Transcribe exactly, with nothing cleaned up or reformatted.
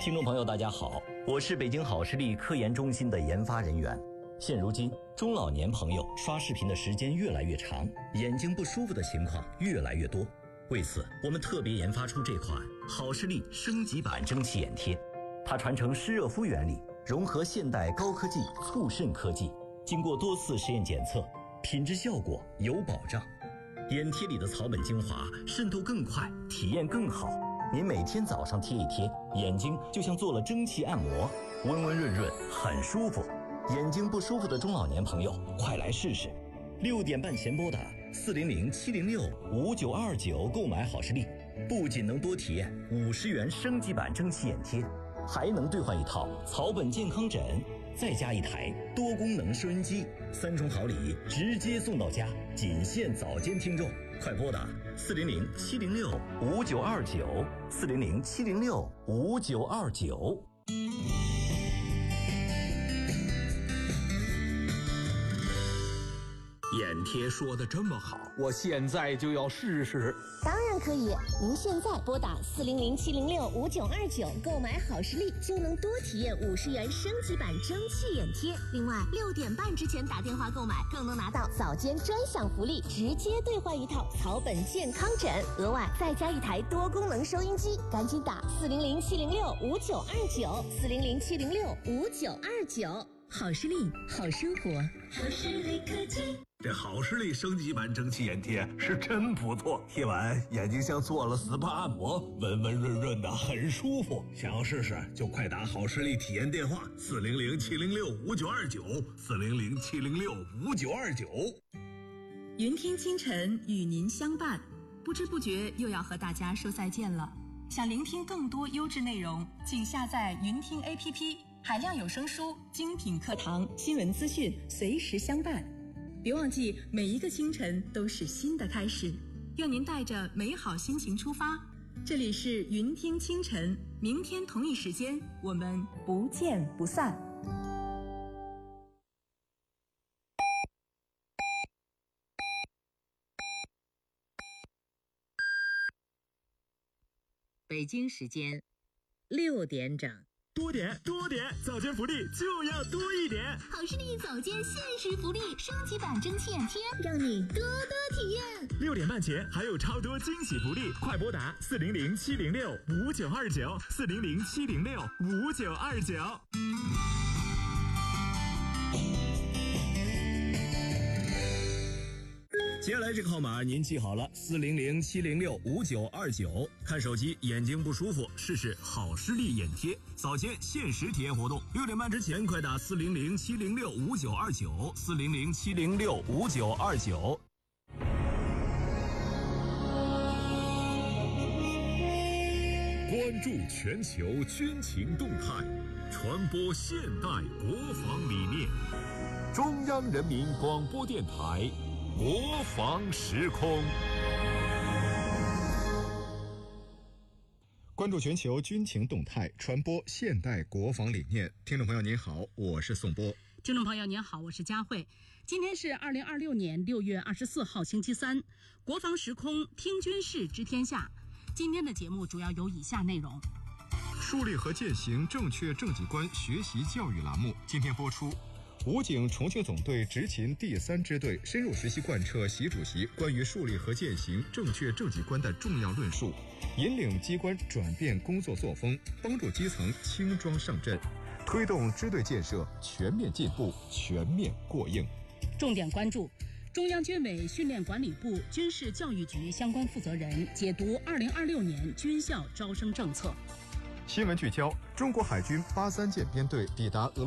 听众朋友大家好，我是北京好视力科研中心的研发人员。现如今中老年朋友刷视频的时间越来越长，眼睛不舒服的情况越来越多。为此我们特别研发出这款好视力升级版蒸汽眼贴，它传承湿热敷原理，融合现代高科技促渗科技，经过多次实验检测，品质效果有保障。眼贴里的草本精华渗透更快，体验更好。您每天早上贴一贴，眼睛就像做了蒸汽按摩，温温润润，很舒服。眼睛不舒服的中老年朋友，快来试试。六点半前拨打四零零七零六五九二九购买好视力，不仅能多体验五十元升级版蒸汽眼贴，还能兑换一套草本健康枕，再加一台多功能收音机，三重好礼直接送到家，仅限早间听众。快拨打四零零七零六五九二九，四零零七零六五九二九。 眼贴说的这么好，我现在就要试试。 当然可以，您现在拨打四零零七零六五九二九购买好视力，就能多体验五十元升级版蒸汽眼贴。另外，六点半之前打电话购买，更能拿到早间专享福利，直接兑换一套草本健康枕，额外再加一台多功能收音机。赶紧打四零零七零六五九二九，四零零七零六五九二九。好视力，好生活，好视力科技。 这好视力升级版蒸汽眼贴是真不错，贴完眼睛像做了 S P A 按摩，温温润润的，很舒服。想要试试就快打好视力体验电话四零零七零六五九二九，四零零七零六五九二九。 云听清晨与您相伴，不知不觉又要和大家说再见了。想聆听更多优质内容，请下载云听 A P P， 海量有声书、精品课堂、新闻资讯随时相伴。别忘记，每一个清晨都是新的开始，愿您带着美好心情出发。这里是云听清晨，明天同一时间我们不见不散。 北京时间六点整。 多点多点，早间福利就要多一点。 好视力早间限时福利，升级版蒸汽眼贴，让你多多体验。 六点半前还有超多惊喜福利，快拨打四零零七零六五九二九，四零零七零六五九二九。 接下来这个号码您记好了，四零零七零六五九二九。看手机眼睛不舒服，试试好视力眼贴，早间限时体验活动，六点半之前快打四零零七零六五九二九，四零零七零六五九二九。关注全球军情动态，传播现代国防理念。中央人民广播电台。国防时空， 关注全球军情动态，传播现代国防理念。听众朋友您好，我是宋波。 听众朋友您好，我是佳慧。今天是二零二六年六月二十四号星期三，国防时空听军事知天下。今天的节目主要有以下内容： 树立和践行正确政绩观学习教育栏目今天播出。武警重庆总队执勤第三支队深入实习贯彻习主席关于树立和践行正确政绩观的重要论述，引领机关转变工作作风，帮助基层轻装上阵，推动支队建设全面进步、全面过硬。 重点关注中央军委训练管理部军事教育局相关负责人解读二零二六年军校招生政策。 新闻聚焦：中国海军八三舰编队抵达俄